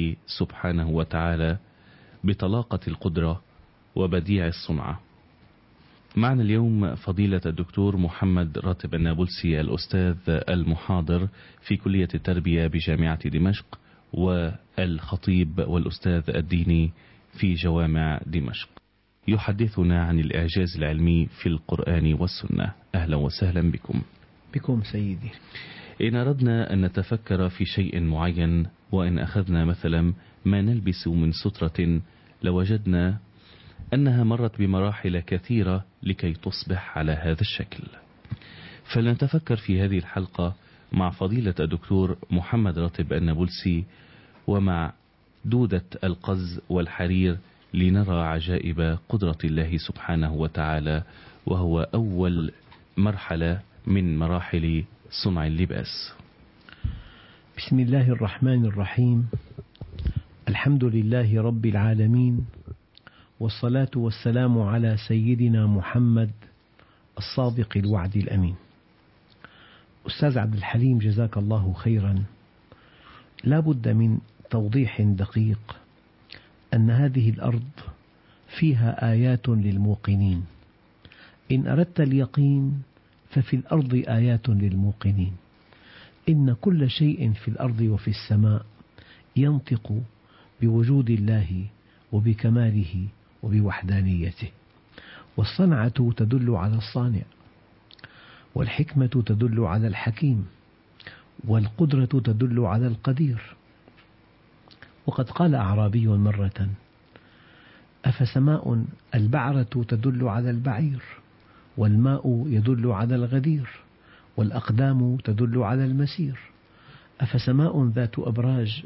الله سبحانه وتعالى بطلاقة القدرة وبديع الصنعة. معنا اليوم فضيلة الدكتور محمد راتب النابلسي، الأستاذ المحاضر في كلية التربية بجامعة دمشق، والخطيب والأستاذ الديني في جوامع دمشق، يحدثنا عن الإعجاز العلمي في القرآن والسنة. أهلا وسهلا بكم سيدي. إن أردنا أن نتفكر في شيء معين، وإن أخذنا مثلا ما نلبس من سترة، لوجدنا أنها مرت بمراحل كثيرة لكي تصبح على هذا الشكل. فلنتفكر في هذه الحلقة مع فضيلة الدكتور محمد راتب النابلسي ومع دودة القز والحرير لنرى عجائب قدرة الله سبحانه وتعالى، وهو أول مرحلة من مراحل صنع اللباس. بسم الله الرحمن الرحيم. الحمد لله رب العالمين، والصلاة والسلام على سيدنا محمد الصادق الوعد الأمين. أستاذ عبد الحليم، جزاك الله خيرا. لا بد من توضيح دقيق أن هذه الأرض فيها آيات للموقنين. إن أردت اليقين ففي الأرض آيات للموقنين. إن كل شيء في الأرض وفي السماء ينطق بوجود الله وبكماله وبوحدانيته. والصنعة تدل على الصانع، والحكمة تدل على الحكيم، والقدرة تدل على القدير. وقد قال أعرابي مرة: أفسماء البعرة تدل على البعير، والماء يدل على الغدير، والأقدام تدل على المسير. أفسماء ذات أبراج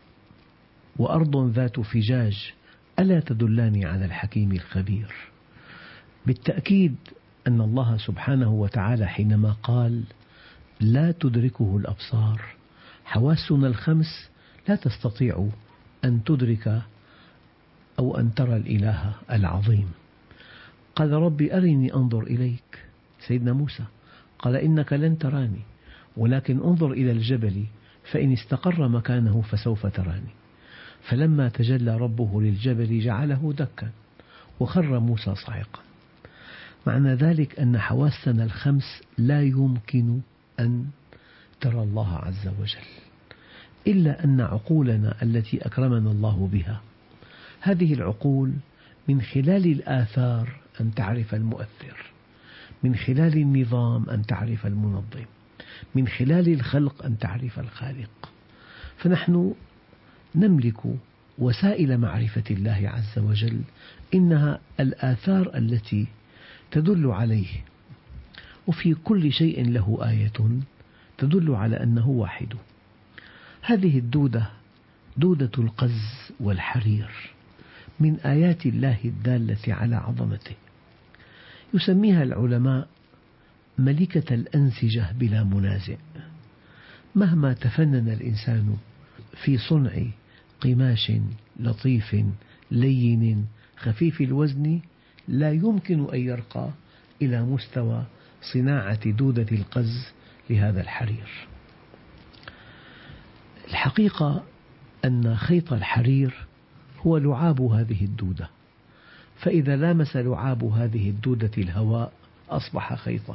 وأرض ذات فجاج ألا تدلان على الحكيم الخبير. بالتأكيد أن الله سبحانه وتعالى حينما قال لا تدركه الأبصار، حواسنا الخمس لا تستطيع أن تدرك أو أن ترى الإله العظيم. قال رب أرني أنظر إليك. سيدنا موسى قال إنك لن تراني، ولكن انظر إلى الجبل فإن استقر مكانه فسوف تراني. فلما تجلى ربه للجبل جعله دكا وخر موسى صاعقا. معنى ذلك أن حواسنا الخمس لا يمكن أن ترى الله عز وجل، إلا أن عقولنا التي أكرمنا الله بها، هذه العقول من خلال الآثار أن تعرف المؤثر، من خلال النظام أن تعرف المنظم، من خلال الخلق أن تعرف الخالق. فنحن نملك وسائل معرفة الله عز وجل، إنها الآثار التي تدل عليه. وفي كل شيء له آية تدل على أنه واحد. هذه الدودة، دودة القز والحرير، من آيات الله الدالة على عظمته. يسميها العلماء ملكة الأنسجة بلا منازع. مهما تفنن الإنسان في صنع قماش لطيف لين خفيف الوزن، لا يمكن أن يرقى إلى مستوى صناعة دودة القز لهذا الحرير. الحقيقة أن خيط الحرير هو لعاب هذه الدودة، فإذا لامس لعاب هذه الدودة الهواء أصبح خيطا.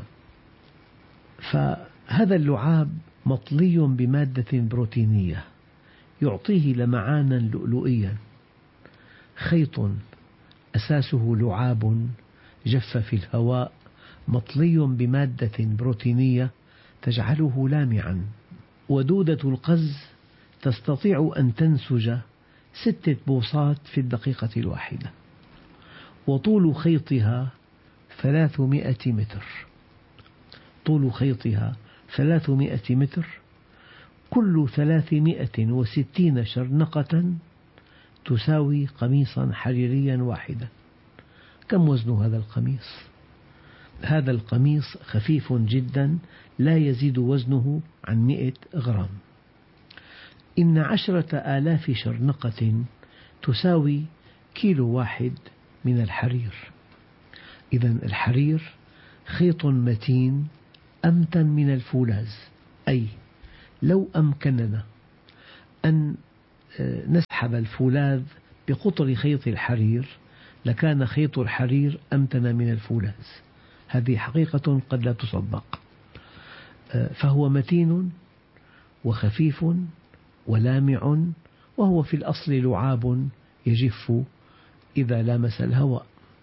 فهذا اللعاب مطلي بمادة بروتينية يعطيه لمعانا لؤلؤيا. خيط أساسه لعاب جف في الهواء مطلي بمادة بروتينية تجعله لامعا. ودودة القز تستطيع أن تنسج 6 بوصات في الدقيقة الواحدة، وطول خيطها 300 متر. طول خيطها 300 متر. كل 360 شرنقة تساوي قميصا حريريا واحدا. كم وزن هذا القميص؟ هذا القميص خفيف جدا، لا يزيد وزنه عن 100 غرام. إن 10,000 شرنقة تساوي كيلو واحد من الحرير. إذا الحرير خيط متين أمتن من الفولاذ. أي لو أمكننا أن نسحب أسحب الفولاذ بقطر خيط الحرير لكان خيط الحرير أمتن من الفولاذ. هذه حقيقة قد لا تصدق. فهو متين وخفيف ولامع، وهو في الأصل لعاب يجف إذا لامس الهواء،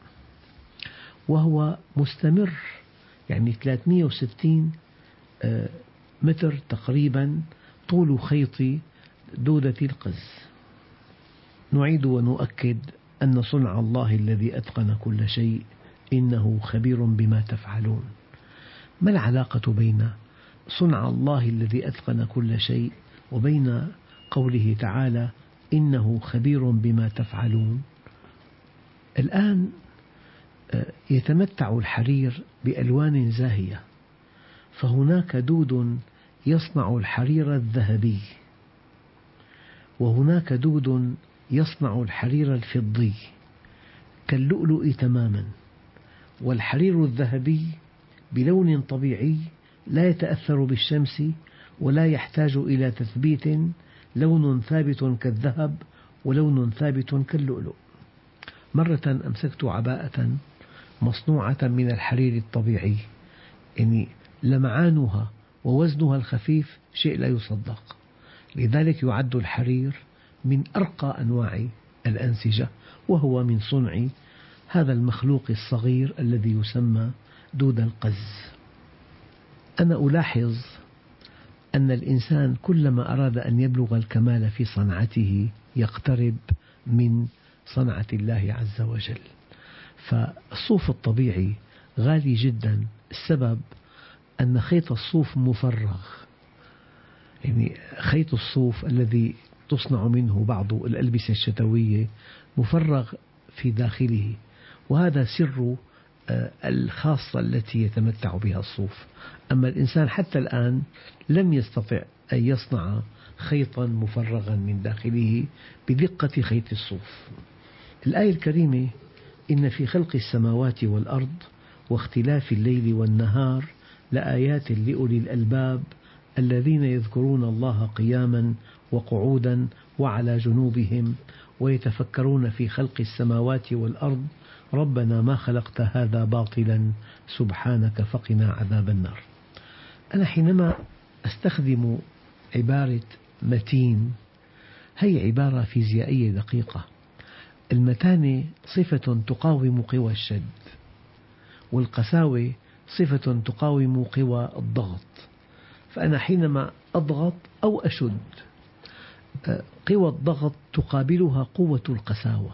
وهو مستمر، يعني 360 متر تقريبا طول خيط دودة القز. نعيد ونؤكد أن صنع الله الذي أتقن كل شيء إنه خبير بما تفعلون. ما العلاقة بين صنع الله الذي أتقن كل شيء وبين قوله تعالى إنه خبير بما تفعلون؟ الآن يتمتع الحرير بألوان زاهية، فهناك دود يصنع الحرير الذهبي، وهناك دود يصنع الحرير الفضي كاللؤلؤ تماما. والحرير الذهبي بلون طبيعي لا يتأثر بالشمس ولا يحتاج إلى تثبيت، لون ثابت كالذهب ولون ثابت كاللؤلؤ. مرة أمسكت عباءة مصنوعة من الحرير الطبيعي، يعني لمعانها ووزنها الخفيف شيء لا يصدق. لذلك يعد الحرير من أرقى أنواع الأنسجة، وهو من صنع هذا المخلوق الصغير الذي يسمى دود القز. أنا ألاحظ أن الإنسان كلما أراد أن يبلغ الكمال في صنعته يقترب من صنعة الله عز وجل. فالصوف الطبيعي غالي جدا، السبب أن خيط الصوف مفرغ، يعني خيط الصوف الذي تصنع منه بعض الألبسة الشتوية مفرغ في داخله، وهذا سر الخاصة التي يتمتع بها الصوف. أما الإنسان حتى الآن لم يستطع أن يصنع خيطا مفرغا من داخله بدقة خيط الصوف. الآية الكريمة إن في خلق السماوات والأرض واختلاف الليل والنهار لآيات لأولي الألباب الذين يذكرون الله قياما وقعودا وعلى جنوبهم ويتفكرون في خلق السماوات والأرض ربنا ما خلقت هذا باطلا سبحانك فقنا عذاب النار. أنا حينما أستخدم عبارة متين، هي عبارة فيزيائية دقيقة. المتانة صفة تقاوم قوى الشد، والقساوة صفة تقاوم قوى الضغط. فأنا حينما أضغط أو أشد، قوى الضغط تقابلها قوة القساوة،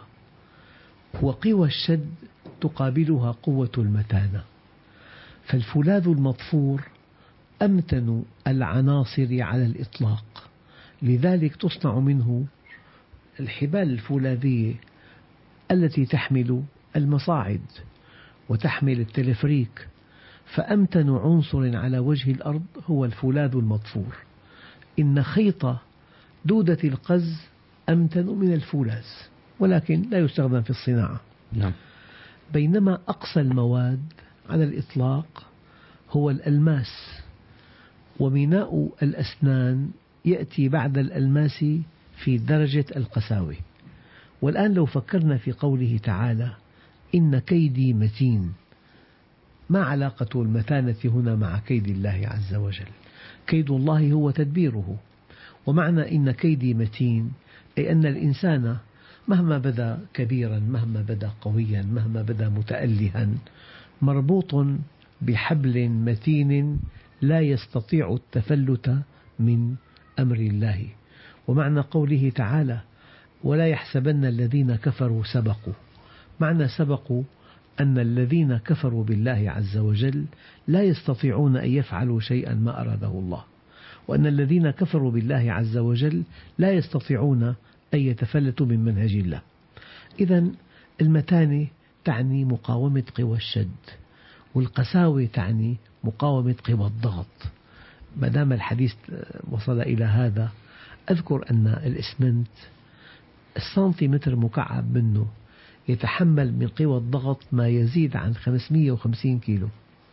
وقوى الشد تقابلها قوة المتانة. فالفولاذ المضفور أمتن العناصر على الإطلاق، لذلك تصنع منه الحبال الفولاذية التي تحمل المصاعد وتحمل التلفريك. فأمتن عنصر على وجه الأرض هو الفولاذ المضفور. إن خيط دودة القز أمتن من الفولاذ، ولكن لا يستخدم في الصناعة. نعم. بينما أقصى المواد على الإطلاق هو الألماس، وميناء الأسنان يأتي بعد الألماس في درجة القساوة. والآن لو فكرنا في قوله تعالى إن كيدي متين، ما علاقة المتانة هنا مع كيد الله عز وجل؟ كيد الله هو تدبيره، ومعنى إن كيدي متين أي أن الإنسان مهما بدا كبيرا، مهما بدا قويا، مهما بدا متألها، مربوط بحبل متين لا يستطيع التفلت من أمر الله. ومعنى قوله تعالى ولا يحسبن الذين كفروا سبقوا، معنى سبقوا أن الذين كفروا بالله عز وجل لا يستطيعون أن يفعلوا شيئا ما أراده الله، وأن الذين كفروا بالله عز وجل لا يستطيعون أن يتفلتوا من منهج الله. إذن المتانة تعني مقاومة قوى الشد، والقساوة تعني مقاومة قوى الضغط. ما دام الحديث وصل إلى هذا، أذكر أن الإسمنت السنتيمتر مكعب منه يتحمل من قوى الضغط ما يزيد عن 550 كيلو،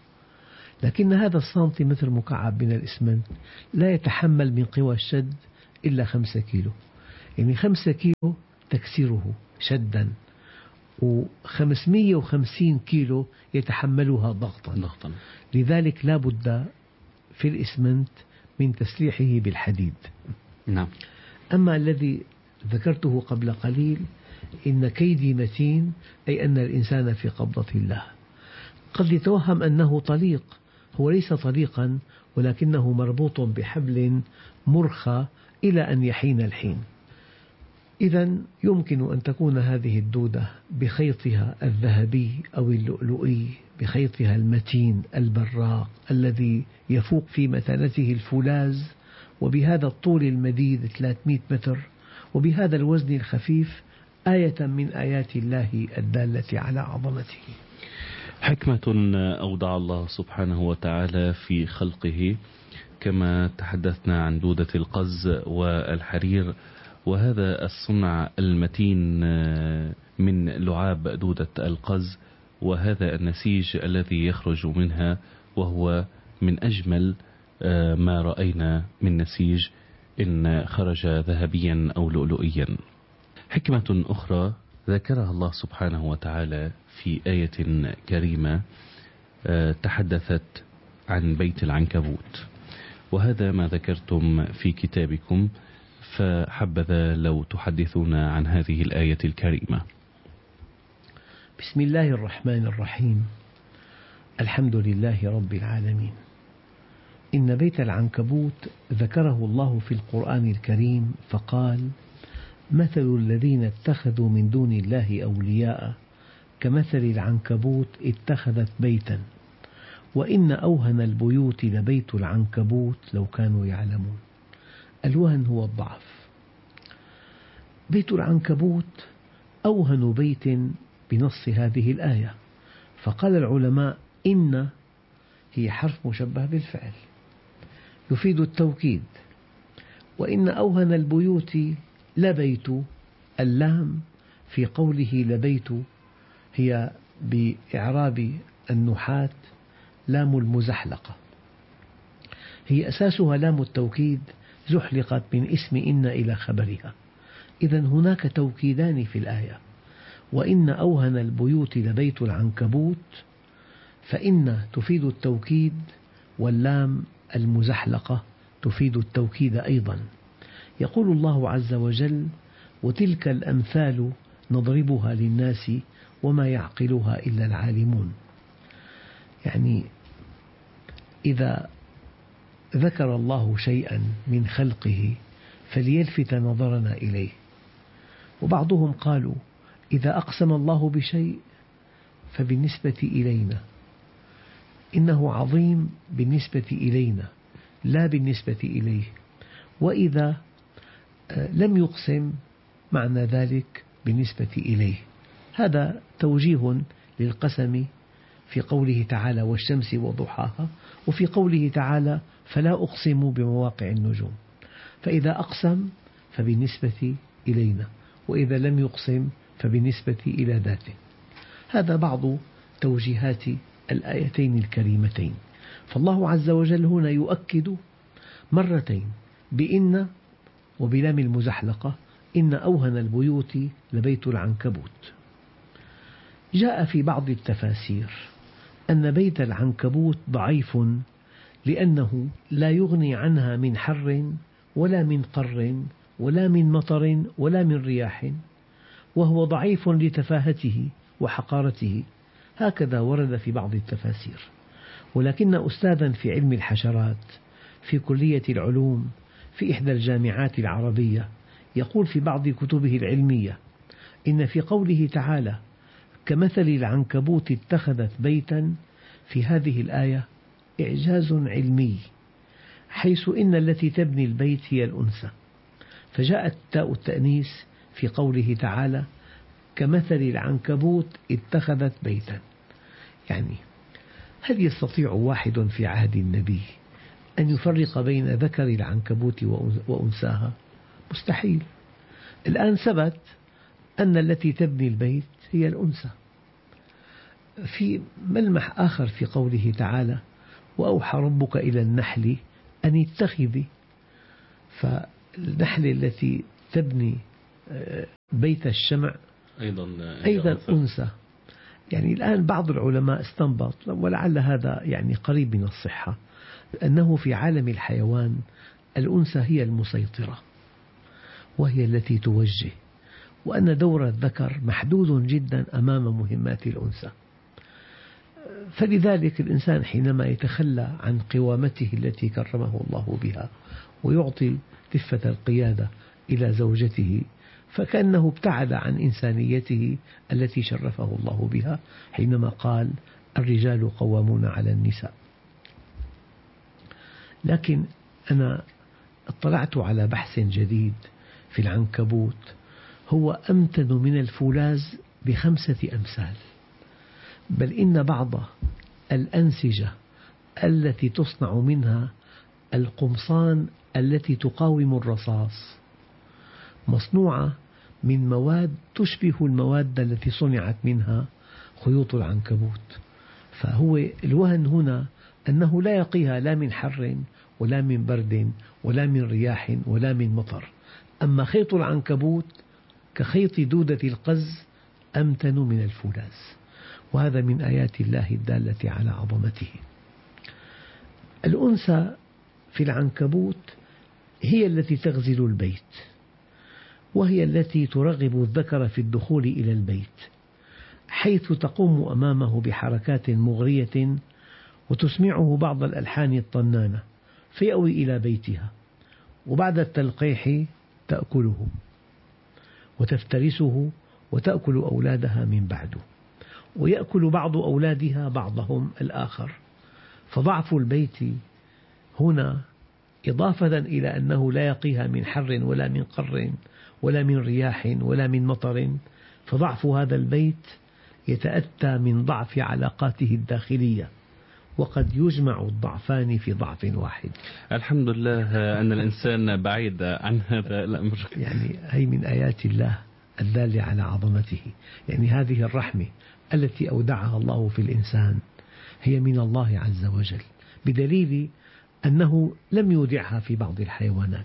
لكن هذا السنتيمتر مكعب من الإسمنت لا يتحمل من قوى الشد إلا 5 كيلو. يعني 5 كيلو تكسره شدا، و550 كيلو يتحملها ضغطا. لذلك لا بد في الإسمنت من تسليحه بالحديد. نعم. أما الذي ذكرته قبل قليل، إن كيدي متين، أي أن الإنسان في قبضة الله. قد يتوهم أنه طليق، هو ليس طليقا، ولكنه مربوط بحبل مرخى إلى أن يحين الحين. إذا يمكن أن تكون هذه الدودة بخيطها الذهبي أو اللؤلؤي، بخيطها المتين البراق الذي يفوق في متانته الفولاذ، وبهذا الطول المديد 300 متر، وبهذا الوزن الخفيف، آية من آيات الله الدالة على عظمته. حكمة أودع الله سبحانه وتعالى في خلقه، كما تحدثنا عن دودة القز والحرير، وهذا الصنع المتين من لعاب دودة القز، وهذا النسيج الذي يخرج منها، وهو من أجمل ما رأينا من نسيج إن خرج ذهبيا أو لؤلؤيا. حكمة أخرى ذكرها الله سبحانه وتعالى في آية كريمة تحدثت عن بيت العنكبوت، وهذا ما ذكرتم في كتابكم، فحبذا لو تحدثونا عن هذه الآية الكريمة. بسم الله الرحمن الرحيم. الحمد لله رب العالمين. إن بيت العنكبوت ذكره الله في القرآن الكريم فقال: مثل الذين اتخذوا من دون الله أولياء كمثل العنكبوت اتخذت بيتا وإن أوهن البيوت لبيت العنكبوت لو كانوا يعلمون. الوهن هو الضعف. بيت العنكبوت أوهن بيت بنص هذه الآية. فقال العلماء: إن هي حرف مشبه بالفعل يفيد التوكيد، وإن أوهن البيوت لبيت، اللام في قوله لبيت هي بإعراب النحاة لام المزحلقة، هي أساسها لام التوكيد زحلقت من اسم إن إلى خبرها. إذن هناك توكيدان في الآية: وإن أوهن البيوت لبيت العنكبوت، فإن تفيد التوكيد، واللام المزحلقة تفيد التوكيد أيضا. يقول الله عز وجل: وتلك الأمثال نضربها للناس وما يعقلها إلا العالمون. يعني إذا ذكر الله شيئا من خلقه فليلفت نظرنا إليه. وبعضهم قالوا: إذا أقسم الله بشيء فبالنسبة إلينا إنه عظيم بالنسبة إلينا لا بالنسبة إليه، وإذا لم يقسم معنى ذلك بالنسبة إليه. هذا توجيه للقسم في قوله تعالى: والشمس وضحاها، وفي قوله تعالى: فلا أقسم بمواقع النجوم. فإذا أقسم فبالنسبة إلينا، وإذا لم يقسم فبالنسبة إلى ذاته. هذا بعض توجيهات الآيتين الكريمتين. فالله عز وجل هنا يؤكد مرتين بإن وبلام المزحلقة: إن أوهن البيوت لبيت العنكبوت. جاء في بعض التفاسير أن بيت العنكبوت ضعيف لأنه لا يغني عنها من حر ولا من قر ولا من مطر ولا من رياح، وهو ضعيف لتفاهته وحقارته. هكذا ورد في بعض التفاسير. ولكن أستاذا في علم الحشرات في كلية العلوم في إحدى الجامعات العربية يقول في بعض كتبه العلمية: إن في قوله تعالى: كمثل العنكبوت اتخذت بيتا، في هذه الآية إعجاز علمي، حيث إن التي تبني البيت هي الأنثى، فجاءت تاء التأنيث في قوله تعالى: كمثل العنكبوت اتخذت بيتا. يعني هل يستطيع واحد في عهد النبي أن يفرق بين ذكر العنكبوت وأنثاها؟ مستحيل. الآن ثبت أن التي تبني البيت هي الأنثى. في ملمح آخر في قوله تعالى: وأوحى ربك إلى النحل أن اتخذي، فالنحل التي تبني بيت الشمع أيضا أنثى. يعني الآن بعض العلماء استنبط، ولعل هذا يعني قريب من الصحة، أنه في عالم الحيوان الأنثى هي المسيطرة وهي التي توجه، وأن دور الذكر محدود جدا أمام مهمات الأنثى. فلذلك الإنسان حينما يتخلى عن قوامته التي كرمه الله بها ويعطي كفة القيادة إلى زوجته، فكأنه ابتعد عن إنسانيته التي شرفه الله بها حينما قال الرجال قوامون على النساء. لكن أنا اطلعت على بحث جديد في العنكبوت، هو أمتن من الفولاذ ب5 أمثال، بل إن بعض الأنسجة التي تصنع منها القمصان التي تقاوم الرصاص مصنوعة من مواد تشبه المواد التي صنعت منها خيوط العنكبوت. فهو الوهن هنا أنه لا يقيها لا من حر ولا من برد ولا من رياح ولا من مطر. أما خيط العنكبوت كخيط دودة القز أمتن من الفولاذ، وهذا من آيات الله الدالة على عظمته. الأنثى في العنكبوت هي التي تغزل البيت، وهي التي ترغب الذكر في الدخول إلى البيت، حيث تقوم أمامه بحركات مغرية وتسمعه بعض الألحان الطنانة فيأوي إلى بيتها، وبعد التلقيح تأكله وتفترسه وتأكل أولادها من بعده، ويأكل بعض أولادها بعضهم الآخر. فضعف البيت هنا إضافة إلى أنه لا يقيها من حر ولا من قر ولا من رياح ولا من مطر، فضعف هذا البيت يتأتى من ضعف علاقاته الداخلية، وقد يجمع الضعفان في ضعف واحد. الحمد لله أن الإنسان بعيد عن هذا الأمر. يعني هي من آيات الله الدالة على عظمته. يعني هذه الرحمة التي أودعها الله في الإنسان هي من الله عز وجل، بدليل أنه لم يودعها في بعض الحيوانات،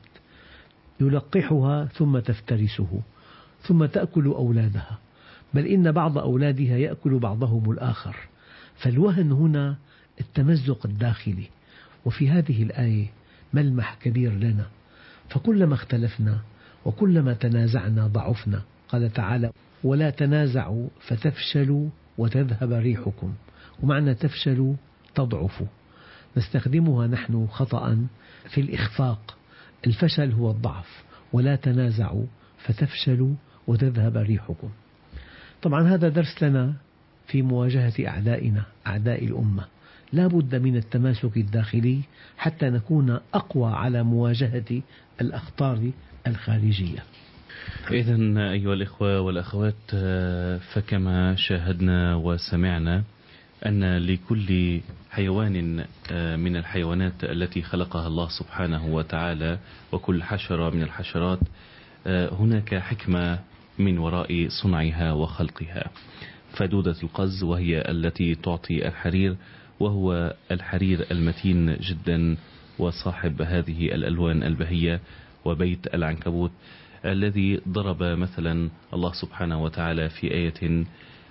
يلقحها ثم تفترسه ثم تأكل أولادها، بل إن بعض أولادها يأكل بعضهم الآخر. فالوهن هنا التمزق الداخلي. وفي هذه الآية ملمح كبير لنا، فكلما اختلفنا وكلما تنازعنا ضعفنا. قال تعالى ولا تنازعوا فتفشلوا وتذهب ريحكم، ومعنى تفشلوا تضعفوا، نستخدمها نحن خطأ في الإخفاق. الفشل هو الضعف، ولا تنازعوا فتفشلوا وتذهب ريحكم. طبعا هذا درس لنا في مواجهة أعدائنا أعداء الأمة، لا بد من التماسك الداخلي حتى نكون أقوى على مواجهة الأخطار الخارجية. إذن أيها الإخوة والأخوات، فكما شاهدنا وسمعنا أن لكل حيوان من الحيوانات التي خلقها الله سبحانه وتعالى وكل حشرة من الحشرات هناك حكمة من وراء صنعها وخلقها. فدودة القز وهي التي تعطي الحرير، وهو الحرير المتين جدا وصاحب هذه الألوان البهية، وبيت العنكبوت الذي ضرب مثلا الله سبحانه وتعالى في آية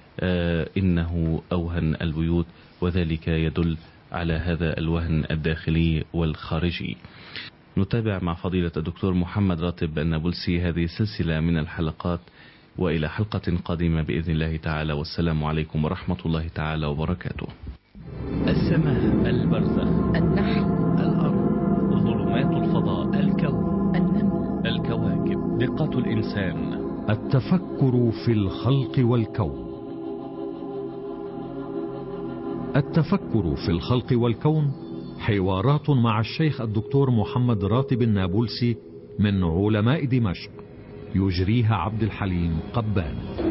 إنه أوهن البيوت، وذلك يدل على هذا الوهن الداخلي والخارجي. نتابع مع فضيلة الدكتور محمد راتب النابلسي هذه السلسلة من الحلقات، وإلى حلقة قادمة بإذن الله تعالى، والسلام عليكم ورحمة الله تعالى وبركاته. السماء، البرزخ، النحل، الأرض، ظلمات الفضاء، الكون، النمل، الكواكب، دقة الإنسان، التفكر في الخلق والكون. التفكر في الخلق والكون حوارات مع الشيخ الدكتور محمد راتب النابلسي من علماء دمشق، يجريها عبد الحليم قبان.